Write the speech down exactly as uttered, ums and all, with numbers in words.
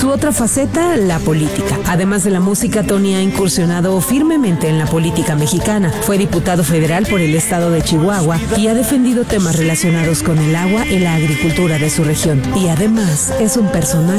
su otra faceta, la política. Además de la música, Tony ha incursionado firmemente en la política mexicana. Fue diputado federal por el estado de Chihuahua y ha defendido temas relacionados con el agua y la agricultura de su región. Y además es un personaje